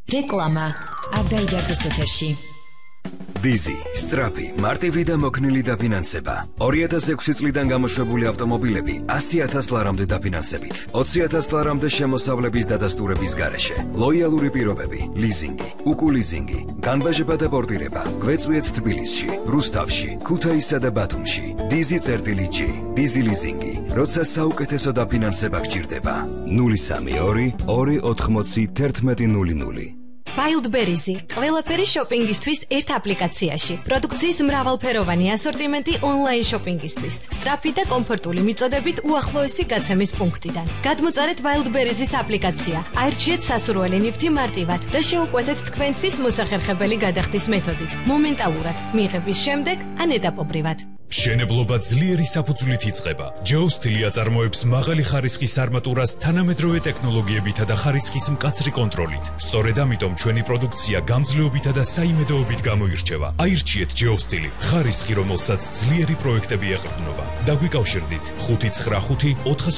რეკლამა არ დაიდარდოს ეთერში. Dizzy, Strapi, მარტივი და მოქნილი დაფინანსება. 2006 წლიდან გამოშვებული ავტომობილები 100,000 ლარამდე დაფინანსებით. 20,000 ლარამდე შემოსავლების დადასტურების გარეშე. ლოიალური პირობები, ლიზინგი, უკულიზინგი, განბაჟება და პორტირება. გვეწვიეთ თბილისში, რუსთავში, ქუთაისსა და ბათუმში. Dizzy.G, Dizzy ლიზინგი, როცა საუკეთესო დაფინანსება გჭირდება. 032 280 1100. Wildberries, ყველაფერი შოპინგისთვის ერთ აპლიკაციაში. პროდუქციის მრავალფეროვანი ასორტიმენტი ონლაინ შოპინგისთვის. სწრაფი და კომფორტული მიწოდებით უახლოესი გაცემის პუნქტიდან. გადმოწერეთ Wildberries-ის აპლიკაცია. აირჩიეთ სასურველი ნივთი მარტივად და შეუკვეთეთ თქვენთვის მოსახერხებელი გადახდის მეთოდით. მომენტალურად, მიღების შემდეგ ან ეტაპობრივად. მშენებლობა ძლიერი საფუძვლით იწყება. Geostili აწარმოებს მაღალი ხარისხის არმატურას თანამედროვე ტექნოლოგიებითა და ხარისხის მკაცრი კონტროლით. სწორედ ამიტომ ჩვენი პროდუქცია გამძლეობითა და საიმედოობით გამოირჩევა. აირჩიეთ Geostili, ხარისხი, რომელსაც ძლიერი პროექტები ეყრდნობა. დაგვიკავშირდით 595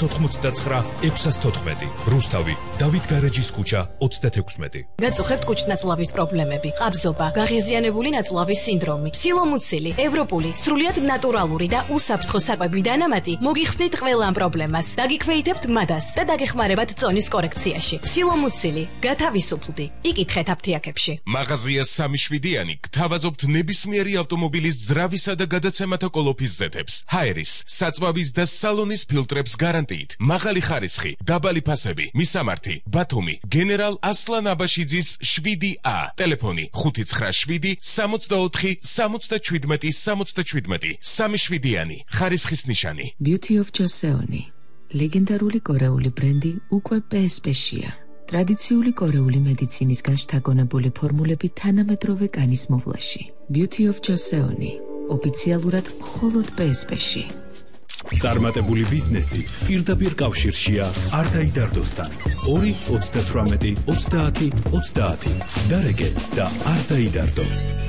489 614. რუსთავი, დავით გარეჯის ქუჩა 36. გაწუხებთ კუჭნაწლავის პრობლემები, ყაბზობა, გაღიზიანებული ნაწლავის სინდრომი, სილომუცილი, ევროპული, სრულიად ნატურალური და უსაფრთხო საკვები დანამატი მოგიხსნით ყველა ამ პრობლემას. დაგიქვეითებთ მადას და დაგეხმარებათ წონის კორექციაში. სილომუცილი, გათავისუფლდი. იკითხეთ აფთიაქებში. მაღაზია 3-7-იანი გთავაზობთ ნებისმიერი ავტომობილის ძრავისა და გადაცემათა კოლოფის ზეთებს. ჰაერის, საწვავის და სალონის ფილტრებს გარანტიით. მაღალი ხარისხი, დაბალი ფასები, მისამართი, ბათუმი, გენერალ ასლან აბაშიძის 7A. ტელეფონი 597 64 77 77. 3-7-იანი ხარისხის ნიშანი. Beauty of Joseon. ლეგენდარული კორეული ბრენდი უკვე PSP-შია. ტრადიციული კორეული მედიცინისგან შთაგონებული ფორმულები თანამედროვე კანის მოვლაში. Beauty of Joseon. ოფიციალურად მხოლოდ PSP-ში. წარმატებული ბიზნესი პირდაპირ კავშირშია არ დაიდარდოსთან. 2 38 30 30. დარეგე და არ დაიდარდო.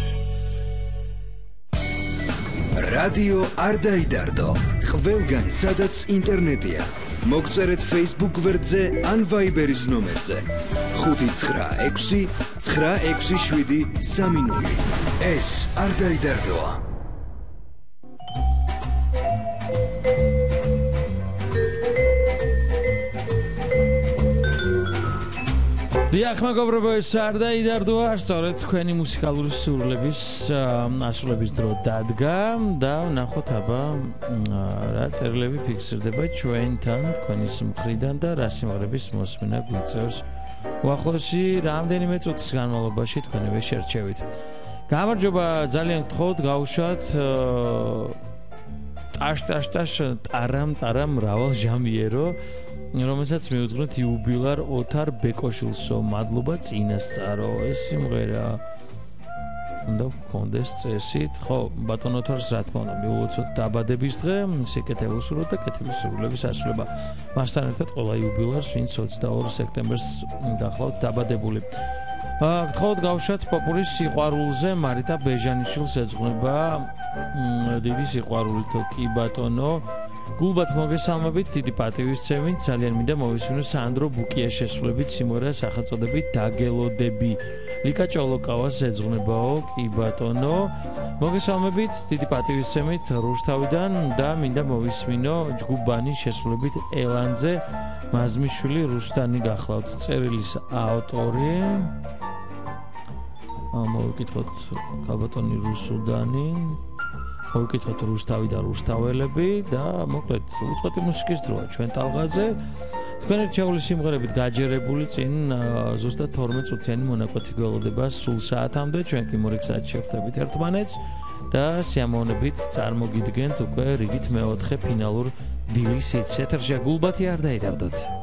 რადიო არ დაიდარდო. ყველგან სადაც ინტერნეტია. მოგწერეთ Facebook გვერდზე ან Viber-ის ნომერზე 596 967 30. ეს არ დაიდარდოა. დიახ, მეგობრებო, ეს არ დაიდარდოა, სწორედ თქვენი მუსიკალური სურვილების ასრულების დრო დადგა და ნახოთ აბა რა წერილები ფიქსირდება ჩვენთან, თქვენის მხრიდან და რა სიმღერების მოსმენა გვიწევს უახლოესი რამდენიმე წუთის განმავლობაში თქვენივე შერჩევით. გამარჯობა, ძალიან გთხოვთ, გავუშვათ ტაშ ტარამ მრავალ ჟამიერო, რომელსაც მიუძღვნით იუბილარ ოთარ ბეკოშილსო. მადლობა წინასწარო. ეს სიმღერა უნდა გქონდეს წესით. ხო, ბატონ ოთარს რა თქმა უნდა მიულოცოთ დაბადების დღე, სიკეთე უსურვოთ და კეთილი სურვილების ასრულება. მასთან ერთად ყველა იუბილარს, ვინც 22 სექტემბერს გახლავთ დაბადებული. გთხოვთ გავუშვათ პოპურის სიყვარულზე. მარიტა ბეჟანიშვილს ეძღვნება დიდი სიყვარული თო კი ბატონო. გულბათ მოგესალმებით, დიდი პატივისცემით, ძალიან მინდა მოვისმინო სანდრო ბუკიას შესრულებით სიმღერა სახელწოდებით დაგელოდები. ლიკა ჭოლოკავას ეძღვნებაო, კი ბატონო. მოგესალმებით, დიდი პატივისცემით რუსთავიდან და მინდა მოვისმინო ჯგუბანის შესრულებით ელანზე მაზმიშვილი რუსტანი გახლავთ. წერილის ავტორი მოვიკითხოთ ქალბატონი რუსუდანი. მოვიკითხოთ რუსთავი და რუსთაველები და მოკლედ უწყვეტი მუსიკის დროა ჩვენ ტალღაზე. თქვენი რჩეული სიმღერებით გაჯერებული წინ ზუსტად 12 წუთიანი მონაკვეთი გველოდება სულ საათამდე. ჩვენ კი მორიგ საათში შევხვდებით ერთმანეთს და სიამოვნებით წარმოგიდგენთ უკვე რიგით მეოთხე ფინალურ დილის ეთერში. გულბათი არ დაიდარდოთ.